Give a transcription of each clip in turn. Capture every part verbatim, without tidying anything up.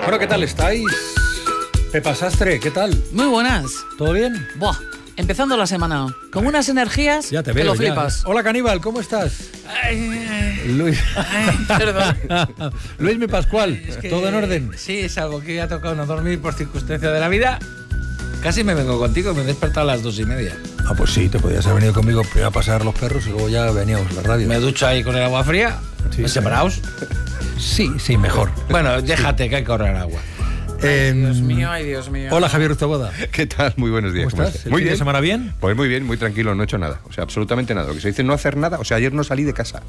Bueno, ¿qué tal estáis? Pepa Sastre, ¿qué tal? Muy buenas. ¿Todo bien? Buah, empezando la semana con unas energías ya te que veo, lo flipas. Ya. Hola, Caníbal, ¿cómo estás? Ay, ay, Luis. ay, perdón. Luis mi Pascual, Es que, ¿todo en orden? Sí, es algo que ha tocado no dormir por circunstancia de la vida. Casi me vengo contigo, me he despertado a las dos y media. Ah, pues sí, te podías haber venido conmigo primero a pasear los perros y luego ya veníamos a la radio. Me ducho ahí con el agua fría, Sí, ¿me sí. separaos? Sí, sí, mejor. Bueno, déjate que hay que ahorrar agua. Eh, Dios mío, ay Dios mío. Hola, Javier Urtaboda. ¿Qué tal? Muy buenos días. ¿Cómo estás? ¿El Muy fin de bien. semana bien? Pues muy bien, muy tranquilo, no he hecho nada. O sea, absolutamente nada. Lo que se dice no hacer nada. O sea, ayer no salí de casa.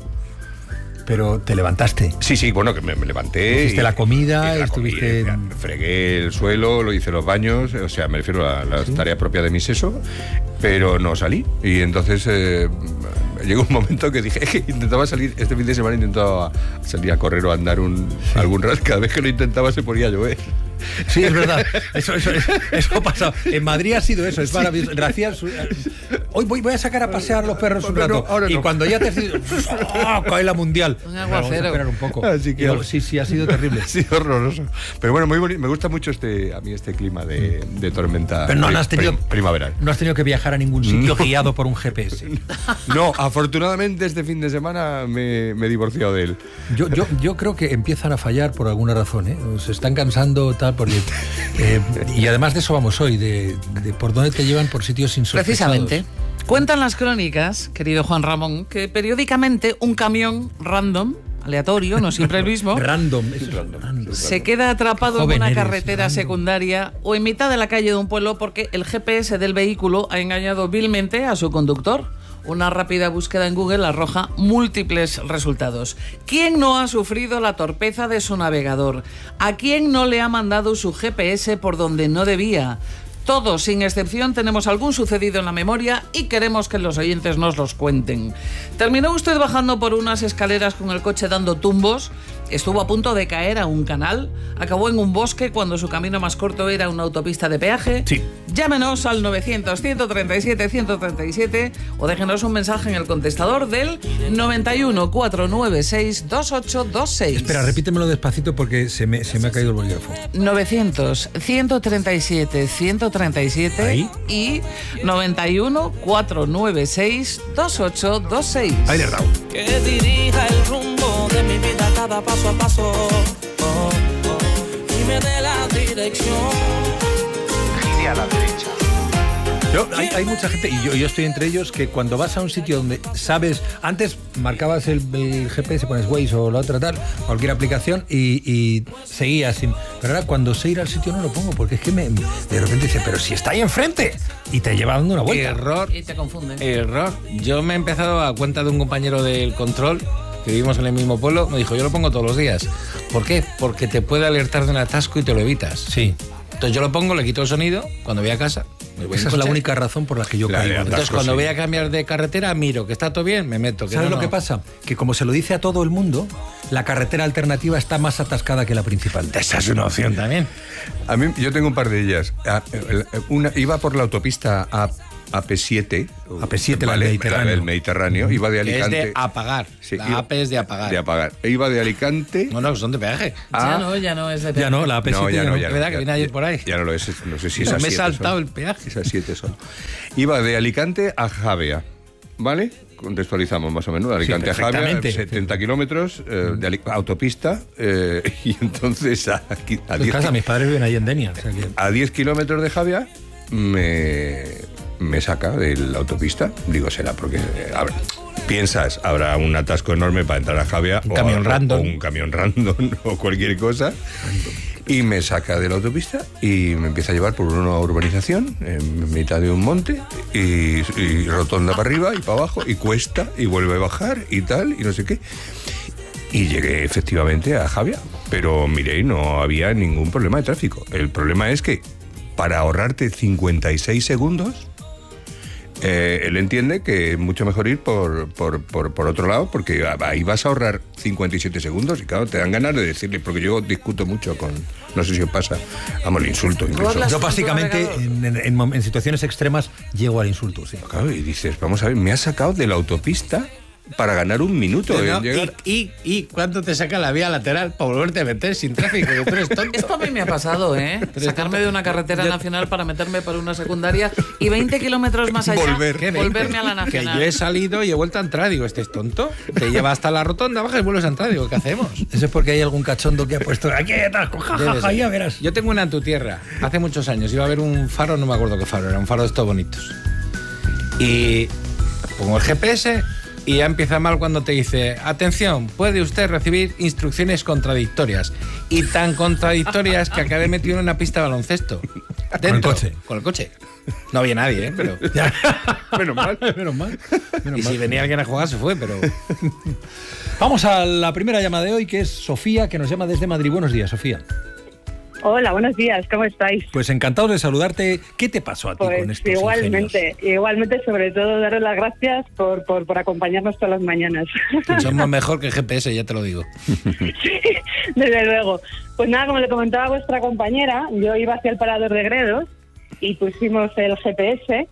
Pero te levantaste. Sí, sí, bueno, que me, me levanté. Hiciste y- la comida, y la estuviste comida, en- fregué el suelo, lo hice los baños, o sea, me refiero a la tarea propia de mi seso, pero no salí. Y entonces eh, llegó un momento que dije, es que intentaba salir, este fin de semana intentaba salir a correr o a andar un, algún rato, cada vez que lo intentaba se ponía a llover. Sí, es verdad. Eso, eso, eso, eso ha pasado. En Madrid ha sido eso, es maravilloso. Gracias. Hoy voy, voy a sacar a pasear los perros un Ahora no, rato. ahora y no. cuando ya te has ido, ¡oh! Cae la mundial. Un Vamos a aguacero. esperar un poco. Así que- Y luego- sí, sí, ha sido terrible. Sí, horroroso. Pero bueno, muy bonito. Me gusta mucho este, a mí este clima de, de tormenta Pero no, pri- no has tenido, prim- primaveral. no has tenido que viajar a ningún sitio guiado por un G P S. No, afortunadamente este fin de semana me, me he divorciado de él. Yo, yo, yo creo que empiezan a fallar por alguna razón, ¿eh? Se están cansando tal, porque eh, y además de eso vamos hoy, de, de por dónde te llevan por sitios insospechados. Precisamente. Cuentan las crónicas, querido Juan Ramón, que periódicamente un camión random, aleatorio, no siempre el mismo, Random, es random. se queda atrapado Joven en una eres, carretera random. secundaria o en mitad de la calle de un pueblo porque el G P S del vehículo ha engañado vilmente a su conductor. Una rápida búsqueda en Google arroja múltiples resultados. ¿Quién no ha sufrido la torpeza de su navegador? ¿A quién no le ha mandado su G P S por donde no debía? Todos, sin excepción, tenemos algún sucedido en la memoria y queremos que los oyentes nos los cuenten. ¿Terminó usted bajando por unas escaleras con el coche dando tumbos? ¿Estuvo a punto de caer a un canal? ¿Acabó en un bosque cuando su camino más corto era una autopista de peaje? Sí. Llámenos al novecientos, ciento treinta y siete, ciento treinta y siete o déjenos un mensaje en el contestador del noventa y uno, cuatrocientos noventa y seis, veintiocho veintiséis. Espera, repítemelo despacito porque se me, se me ha caído el bolígrafo. novecientos, ciento treinta y siete, ciento treinta y siete Ahí. y noventa y uno, cuatrocientos noventa y seis, veintiocho veintiséis. Ahí le he dado. Que dirija el rumbo de mi vida cada paso a paso, oh, oh, y me dé la dirección. Gire a la derecha. Yo, hay, hay mucha gente, y yo, yo estoy entre ellos, que cuando vas a un sitio donde sabes, antes marcabas el, el G P S, pones Waze o la otra tal, cualquier aplicación y, y seguías sin. Pero ahora cuando sé ir al sitio no lo pongo, porque es que me, de repente dice, pero si está ahí enfrente, y te lleva dando una vuelta. Error, Y te confunden. error. Yo me he empezado a cuenta de un compañero del control, que vivimos en el mismo pueblo, me dijo, yo lo pongo todos los días. ¿Por qué? Porque te puede alertar de un atasco y te lo evitas. Sí, Entonces yo lo pongo, le quito el sonido, cuando voy a casa. me voy en esa es la coche. única razón por la que yo La caigo. de Entonces atasco, cuando sí. voy a cambiar de carretera, miro que está todo bien, me meto. Que ¿Sabes no, lo que no. pasa? Que como se lo dice a todo el mundo, la carretera alternativa está más atascada que la principal. Esa es una opción también. A mí, yo tengo un par de ellas. Ah, el- Una, iba por la autopista A, AP siete. A P siete, la del Mediterráneo. La del Mediterráneo. Iba de Que es Alicante. de apagar. Sí, la iba- A P es de apagar. De apagar. E Iba de Alicante. No, no, son de peaje. a- Ya no, ya no es de Ya no, la A P siete No, ya no, ya Es no. verdad que ya- viene ayer por ahí. Ya no lo es, no sé si es Me a he siete saltado son. el peaje. Esas siete son. Iba de Alicante a Javea, ¿vale? Contextualizamos más o menos. De Alicante a Javea, perfectamente. setenta kilómetros eh, de Ali- autopista. eh, y entonces a, aquí- a En diez casa, ki- mis padres viven ahí en Denia. O sea que... a diez kilómetros de Javea me, me saca de la autopista. Digo, será porque eh, a ver, piensas, habrá un atasco enorme para entrar a Javea. Un o camión a- random. O un camión random o cualquier cosa. Y me saca de la autopista y me empieza a llevar por una urbanización en mitad de un monte y, y rotonda para arriba y para abajo y cuesta y vuelve a bajar y tal y no sé qué. Y llegué efectivamente a Javea, pero miré, no había ningún problema de tráfico. El problema es que para ahorrarte cincuenta y seis segundos, eh, él entiende que es mucho mejor ir por, por, por, por otro lado, porque ahí vas a ahorrar cincuenta y siete segundos y claro, te dan ganas de decirle, porque yo discuto mucho con, no sé si os pasa, amo el insulto incluso. Las- Yo básicamente navegador. en, en- en mom- en situaciones extremas llego al insulto, sí. Claro, y dices, vamos a ver, me has sacado de la autopista para ganar un minuto. No, en no, llegar. y, y, ¿Y cuánto te saca la vía lateral para volverte a meter sin tráfico? Que tú eres tonto. Esto a mí me ha pasado, ¿eh? Sacarme de una carretera nacional para meterme por una secundaria y veinte kilómetros más allá Volver. ¿Qué, volverme a la Que nacional. yo he salido y he vuelto a entrar. Digo, ¿este es tonto? Te lleva hasta la rotonda, bajas y vuelves a entrar. Digo, ¿qué hacemos? Eso es porque hay algún cachondo que ha puesto aquí atasco, Debe jajaja, ser. ya verás. Yo tengo una en tu tierra. Hace muchos años iba a ver un faro, no me acuerdo qué faro, era un faro de estos bonitos. Y pongo el G P S y ya empieza mal cuando te dice, atención, puede usted recibir instrucciones contradictorias. Y tan contradictorias que acabé metido en una pista de baloncesto. Dentro, coche. Con el coche. No había nadie, ¿eh? Pero... Menos mal. Menos mal. Menos Y mal. si venía alguien a jugar, se fue, pero... Vamos a la primera llamada de hoy, que es Sofía, que nos llama desde Madrid. Buenos días, Sofía. Hola, buenos días, ¿cómo estáis? Pues encantado de saludarte. ¿Qué te pasó a ti con Pues estos igualmente, ingenios? igualmente, sobre todo daros las gracias por, por, por acompañarnos todas las mañanas. Somos mejor que el G P S, ya te lo digo. Sí, desde luego. Pues nada, como le comentaba vuestra compañera, yo iba hacia el parador de Gredos y pusimos el G P S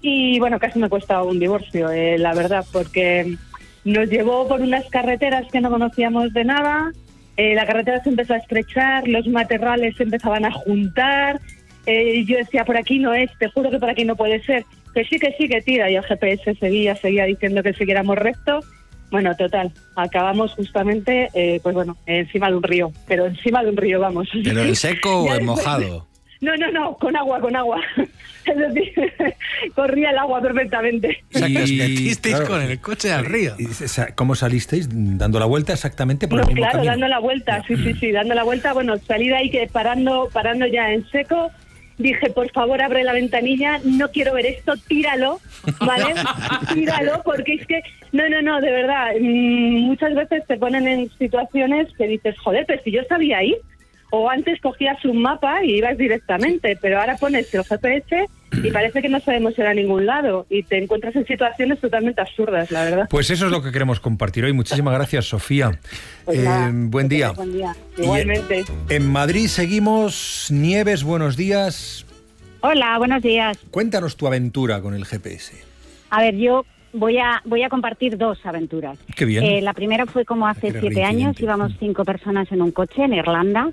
y bueno, casi me cuesta un divorcio, eh, la verdad, porque nos llevó por unas carreteras que no conocíamos de nada. Eh, la carretera se empezó a estrechar, los matorrales se empezaban a juntar. Eh, yo decía, por aquí no es, te juro que por aquí no puede ser. Que sí, que sí, que tira. Y el G P S seguía, seguía diciendo que siguiéramos recto. Bueno, total, acabamos justamente, eh, pues bueno, encima de un río. Pero encima de un río, vamos. ¿Pero en seco o Ya en después- mojado? No, no, no, con agua, con agua. Es decir, corría el agua perfectamente. O sea, que os Y, metisteis claro, con el coche al río. Y, o sea, ¿cómo salisteis? ¿Dando la vuelta exactamente por No, el mismo claro, camino? dando la vuelta, sí, sí, sí, dando la vuelta. Bueno, salí de ahí que parando, parando ya en seco. Dije, por favor, abre la ventanilla, no quiero ver esto, tíralo, ¿vale? Tíralo, porque es que, no, no, no, de verdad, mmm, muchas veces te ponen en situaciones que dices, joder, pero si yo sabía ir, o antes cogías un mapa y ibas directamente, pero ahora pones el G P S y parece que no sabemos ir a ningún lado y te encuentras en situaciones totalmente absurdas, la verdad. Pues eso es lo que queremos compartir hoy. Muchísimas gracias, Sofía. Pues Eh, nada, buen que día. tengas buen día. Y, Igualmente. eh, En Madrid seguimos. Nieves, buenos días. Hola, buenos días. Cuéntanos tu aventura con el G P S. A ver, yo voy a voy a compartir dos aventuras. Qué bien. Eh, la primera fue como hace Era siete años, reincidente. íbamos cinco personas en un coche en Irlanda.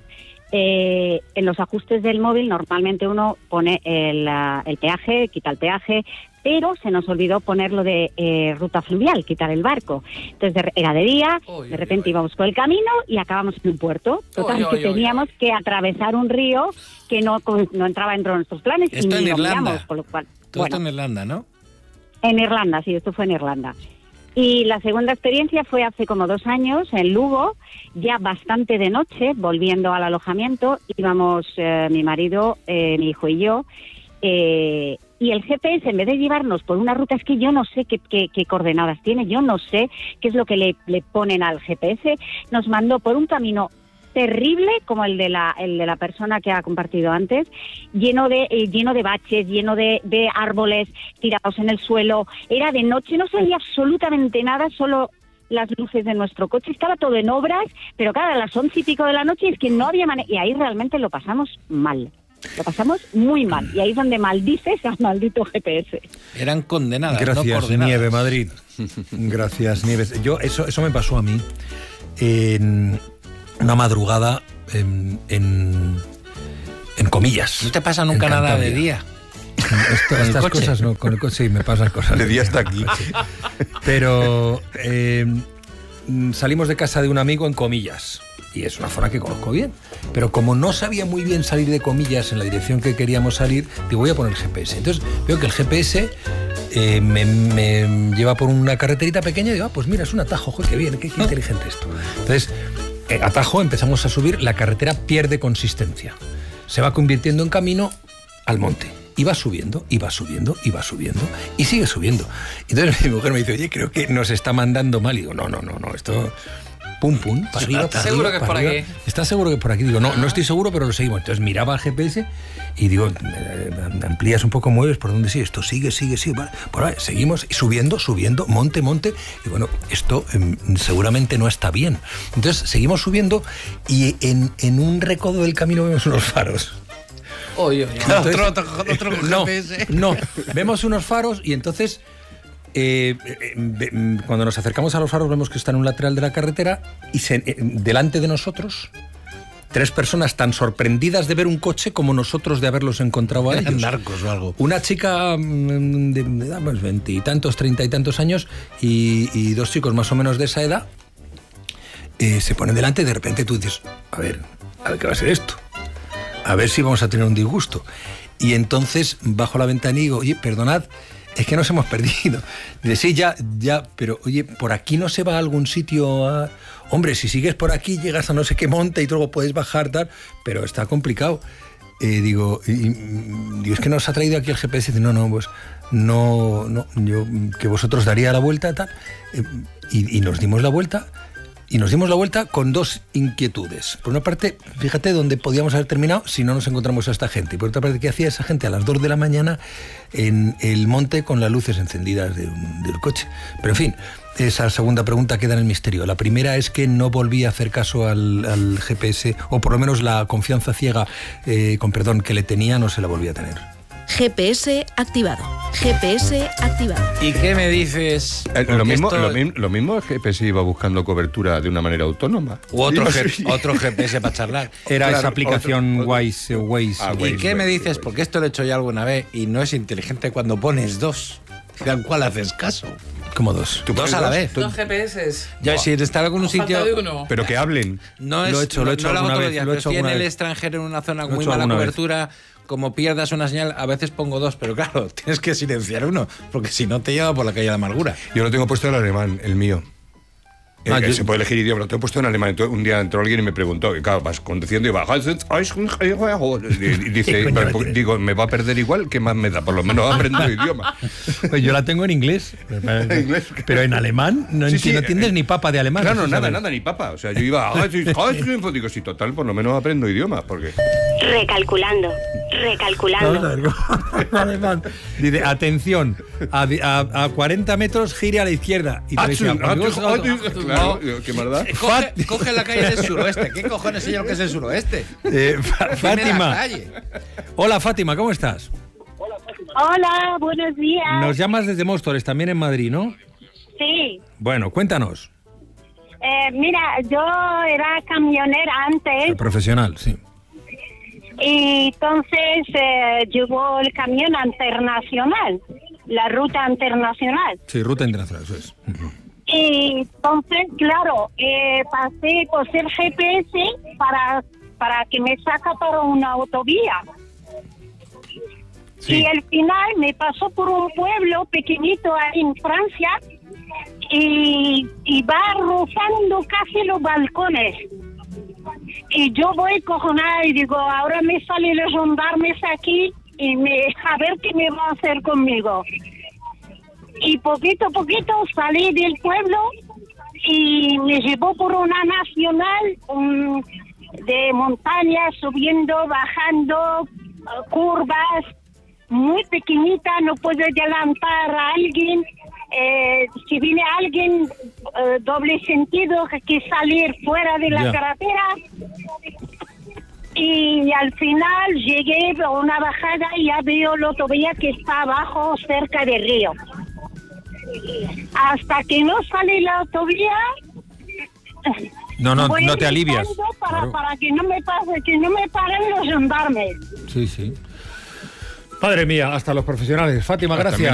Eh, en los ajustes del móvil normalmente uno pone el, ah, el peaje, quita el peaje, pero se nos olvidó poner lo de eh, ruta fluvial, quitar el barco. Entonces de- era de día, Uy, de uy, repente uy. íbamos por el camino y acabamos en un puerto. Total, Uy, que uy, uy, teníamos que atravesar un río que no, con- no entraba dentro de nuestros planes y Esto ni en lo Irlanda. miramos, con lo cual... Todo bueno. esto en Irlanda, ¿no? En Irlanda, sí, esto fue en Irlanda. Y la segunda experiencia fue hace como dos años en Lugo, ya bastante de noche, volviendo al alojamiento. Íbamos eh, mi marido, eh, mi hijo y yo. Eh, y el G P S, en vez de llevarnos por una ruta, es que yo no sé qué, qué, qué coordenadas tiene, yo no sé qué es lo que le, le ponen al G P S. Nos mandó por un camino terrible como el de la el de la persona que ha compartido antes, lleno de eh, lleno de baches, lleno de, de árboles tirados en el suelo. Era de noche, no se veía absolutamente nada, solo las luces de nuestro coche. Estaba todo en obras, pero claro, a las once y pico de la noche es que no había manera. Y ahí realmente lo pasamos mal. Lo pasamos muy mal. Y ahí es donde maldices al maldito G P S. Eran condenadas, no Gracias, coordenadas. Nieve, Madrid. Gracias, Nieves. Yo, eso, eso me pasó a mí en una madrugada en, en, en comillas. No te pasa en nunca nada de Cantabria. día. Esto- ¿Con el estas coche? cosas no, con el coche sí me pasan cosas. De día hasta aquí. Pero eh, mm, salimos de casa de un amigo en Comillas. Y es una zona que conozco bien. Pero como no sabía muy bien salir de Comillas en la dirección que queríamos salir, digo, voy a poner el G P S. Entonces veo que el G P S eh, me, me lleva por una carreterita pequeña y digo, ah, pues mira, es un atajo, joder, qué bien, qué, qué inteligente esto. Entonces, eh, atajo, empezamos a subir, la carretera pierde consistencia. Se va convirtiendo en camino al monte. Y va subiendo, y va subiendo, y va subiendo, y sigue subiendo. Entonces mi mujer me dice, oye, creo que nos está mandando mal. Y digo, no, no, no, no, esto... Pum, pum, para arriba, para Seguro arriba, que es para por arriba. aquí. ¿Estás seguro que es por aquí? Digo, no, no estoy seguro, pero lo seguimos. Entonces miraba el G P S y digo, eh, amplías un poco, mueves por donde sigue. Esto sigue, sigue, sigue. Vale. Por ahí, seguimos subiendo, subiendo, monte, monte. Y bueno, esto eh, seguramente no está bien. Entonces seguimos subiendo y en, en un recodo del camino vemos unos faros. Uy, uy, uy. Entonces, otro, otro, otro con no, G P S. no, vemos unos faros y entonces Eh, eh, cuando nos acercamos a los faros vemos que está en un lateral de la carretera y se, eh, delante de nosotros tres personas tan sorprendidas de ver un coche como nosotros de haberlos encontrado a ellos. Narcos o algo. Una chica mm, de, de edad, pues, veintitantos, treinta y tantos años y, y dos chicos más o menos de esa edad eh, se ponen delante y de repente tú dices, a ver, a ver qué va a ser esto, a ver si vamos a tener un disgusto. Y entonces bajo la ventana y digo, oye, perdonad, es que nos hemos perdido. Dice, sí, ya, ya, pero oye, ¿por aquí no se va a algún sitio? A... Hombre, si sigues por aquí, llegas a no sé qué monte y luego puedes bajar, tal, pero está complicado. Eh, digo, y, y, digo, es que nos ha traído aquí el G P S. Dice, no, no, pues no, no, yo que vosotros daría la vuelta, tal. Eh, y, y nos dimos la vuelta. Y nos dimos la vuelta con dos inquietudes. Por una parte, fíjate dónde podíamos haber terminado si no nos encontramos a esta gente. Y por otra parte, ¿qué hacía esa gente a las dos de la mañana en el monte con las luces encendidas de un, del coche? Pero en fin, esa segunda pregunta queda en el misterio. La primera es que no volví a hacer caso al, al G P S, o por lo menos la confianza ciega, eh, con perdón, que le tenía, no se la volví a tener. G P S activado. G P S activado. ¿Y qué me dices? Eh, lo, mismo, esto... lo, mismo, lo mismo el G P S iba buscando cobertura de una manera autónoma. U otro, Iba- G- otro G P S para charlar. Era Claro, esa aplicación otro- otro- Waze, eh, Waze. Ah, ¿Y Waze, qué me Waze, dices? Waze. Porque esto lo he hecho ya alguna vez y no es inteligente cuando pones dos. ¿A cuál haces caso? Como dos. ¿Tú Dos pones a la dos? vez. Dos G P S. Ya, si está en algún Falta sitio... de uno. Pero que hablen. No es, Lo he hecho, lo he hecho no, no alguna hago todos vez, los días, lo he pero hecho estoy en alguna el vez. extranjero en una zona Lo con he muy hecho mala alguna vez. cobertura, como pierdas una señal, a veces pongo dos, pero claro, tienes que silenciar uno, porque si no te lleva por la calle de amargura. Yo lo tengo puesto en alemán, el mío. Eh, Ah, que yo- se puede elegir idioma, lo tengo puesto en alemán. Entonces, un día entró alguien y me preguntó, y claro, vas conduciendo y va. Y dice, coño "Pero, la tienes?". digo, me va a perder igual, ¿qué más me da? Por lo menos aprendo el idioma. Pues yo la tengo en inglés. Inglés. Pero en alemán no, Sí, sí, enti- no entiendes eh, ni papa de alemán. Claro, eso nada, sabes. nada, ni papa. O sea, yo iba. Digo, sí, total, por lo menos aprendo idiomas. Porque. Recalculando, recalculando. Alemán. Dice, atención, a, a, a cuarenta metros gire a la izquierda. Y te decía, "Adiós, adiós". Claro, ¿qué más da? Coge, coge la calle del suroeste. ¿Qué cojones sé yo lo que es el suroeste? Eh, Fa- Dime la Fátima. calle. Hola, Fátima, ¿cómo estás? Hola, buenos días. Nos llamas desde Móstoles, también en Madrid, ¿no? Sí. Bueno, cuéntanos. Eh, mira, yo era camionera antes Profesional, sí. y entonces eh, llevo el camión internacional, la ruta internacional. Sí, ruta internacional, eso es. Y entonces, claro, eh, pasé por ser G P S para, para que me saca para una autovía. Sí. Y al final me pasó por un pueblo pequeñito ahí en Francia y, y va rozando casi los balcones. Y yo voy cojonada y digo, ahora me salen los gendarmes aquí y me, a ver qué me va a hacer conmigo. Y poquito a poquito salí del pueblo y me llevó por una nacional um, de montañas, subiendo, bajando, uh, curvas, muy pequeñita, no puedo adelantar a alguien. Eh, si viene alguien, uh, doble sentido, que, que salir fuera de la Ya. carretera. Y al final llegué a una bajada y ya veo la autovía que está abajo, cerca del río. Hasta que no sale la autovía, No, no, voy no te alivias. gritando Para, Claro. para que no me pase, que no me paren los gendarmes. Sí, sí. Madre mía, hasta los profesionales. Fátima, Hasta gracias.